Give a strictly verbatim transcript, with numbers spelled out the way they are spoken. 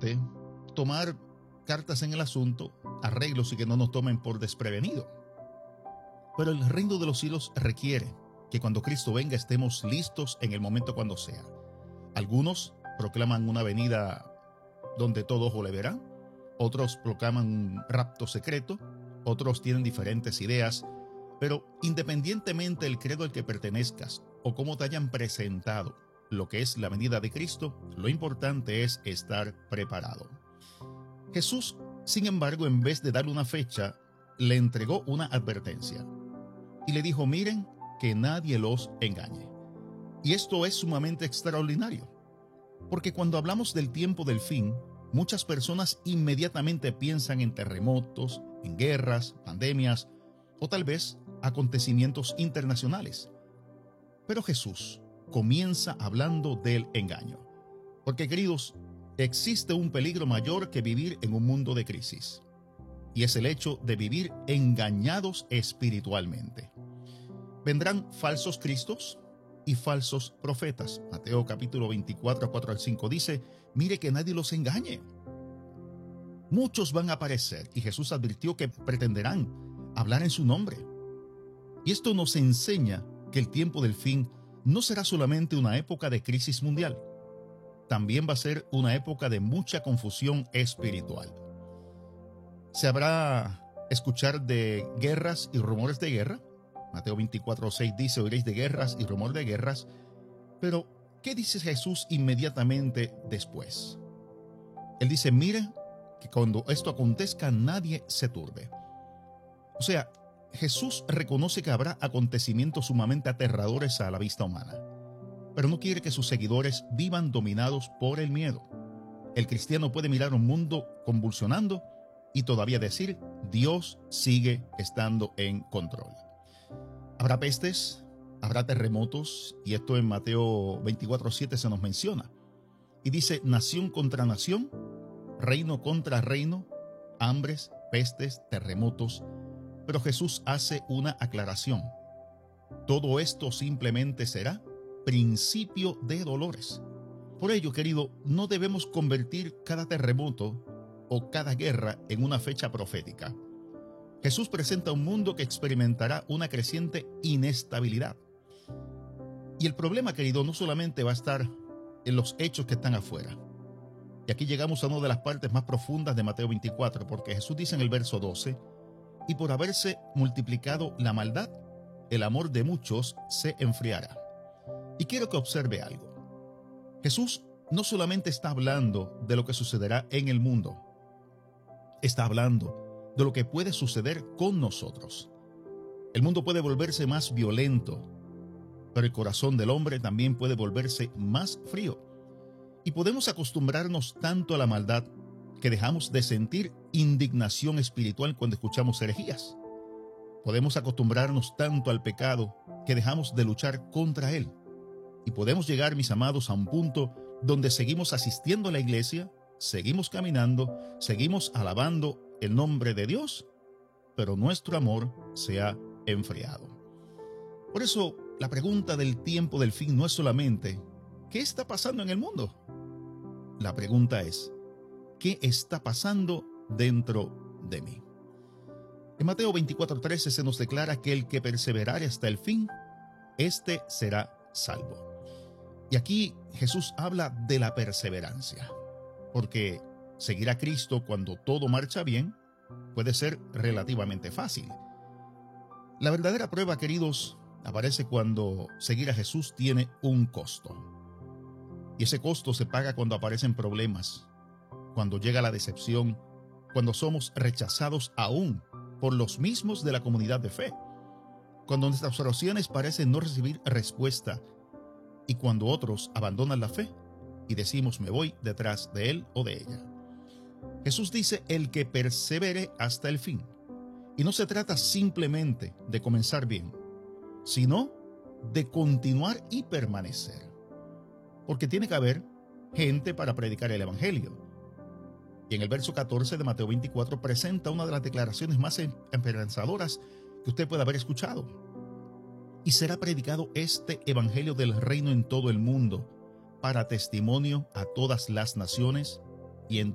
importante tomar cartas en el asunto, arreglos y que no nos tomen por desprevenido. Pero el reino de los cielos requiere que cuando Cristo venga estemos listos en el momento cuando sea. Algunos proclaman una venida donde todo ojo le verá, otros proclaman un rapto secreto, otros tienen diferentes ideas, pero independientemente del credo al que pertenezcas o cómo te hayan presentado lo que es la venida de Cristo, lo importante es estar preparado. Jesús, sin embargo, en vez de darle una fecha, le entregó una advertencia y le dijo: miren que nadie los engañe. Y esto es sumamente extraordinario, porque cuando hablamos del tiempo del fin, muchas personas inmediatamente piensan en terremotos, en guerras, pandemias o tal vez acontecimientos internacionales. Pero Jesús comienza hablando del engaño, porque, queridos, existe un peligro mayor que vivir en un mundo de crisis, y es el hecho de vivir engañados espiritualmente. Vendrán falsos cristos y falsos profetas. Mateo capítulo veinticuatro, cuatro al cinco dice: mire que nadie los engañe. Muchos van a aparecer, y Jesús advirtió que pretenderán hablar en su nombre. Y esto nos enseña que el tiempo del fin no será solamente una época de crisis mundial, también va a ser una época de mucha confusión espiritual. Se habrá escuchar de guerras y rumores de guerra. Mateo veinticuatro, seis dice: oiréis de guerras y rumor de guerras. Pero, ¿qué dice Jesús inmediatamente después? Él dice: mire que cuando esto acontezca nadie se turbe. O sea, Jesús reconoce que habrá acontecimientos sumamente aterradores a la vista humana, pero no quiere que sus seguidores vivan dominados por el miedo. El cristiano puede mirar un mundo convulsionando y todavía decir: Dios sigue estando en control. Habrá pestes, habrá terremotos, y esto en Mateo veinticuatro, siete se nos menciona. Y dice: nación contra nación, reino contra reino, hambres, pestes, terremotos. Pero Jesús hace una aclaración. Todo esto simplemente será principio de dolores. Por ello, querido, no debemos convertir cada terremoto o cada guerra en una fecha profética. Jesús presenta un mundo que experimentará una creciente inestabilidad. Y el problema, querido, no solamente va a estar en los hechos que están afuera. Y aquí llegamos a una de las partes más profundas de Mateo veinticuatro, porque Jesús dice en el verso doce: y por haberse multiplicado la maldad, el amor de muchos se enfriará. Y quiero que observe algo. Jesús no solamente está hablando de lo que sucederá en el mundo, está hablando de lo que puede suceder con nosotros. El mundo puede volverse más violento, pero el corazón del hombre también puede volverse más frío. Y podemos acostumbrarnos tanto a la maldad que dejamos de sentir indignación espiritual cuando escuchamos herejías. Podemos acostumbrarnos tanto al pecado que dejamos de luchar contra él. Y podemos llegar, mis amados, a un punto donde seguimos asistiendo a la iglesia, seguimos caminando, seguimos alabando el nombre de Dios, pero nuestro amor se ha enfriado. Por eso, la pregunta del tiempo del fin no es solamente ¿qué está pasando en el mundo? La pregunta es: ¿qué está pasando dentro de mí? En Mateo veinticuatro, trece se nos declara que el que perseverare hasta el fin, éste será salvo. Y aquí Jesús habla de la perseverancia, porque seguir a Cristo cuando todo marcha bien puede ser relativamente fácil. La verdadera prueba, queridos, aparece cuando seguir a Jesús tiene un costo. Y ese costo se paga cuando aparecen problemas, cuando llega la decepción, cuando somos rechazados aún por los mismos de la comunidad de fe, cuando nuestras oraciones parecen no recibir respuesta y cuando otros abandonan la fe y decimos me voy detrás de él o de ella. Jesús dice: el que persevere hasta el fin. Y no se trata simplemente de comenzar bien, sino de continuar y permanecer. Porque tiene que haber gente para predicar el evangelio. Y en el verso catorce de Mateo veinticuatro presenta una de las declaraciones más esperanzadoras que usted puede haber escuchado. Y será predicado este evangelio del reino en todo el mundo, para testimonio a todas las naciones, y en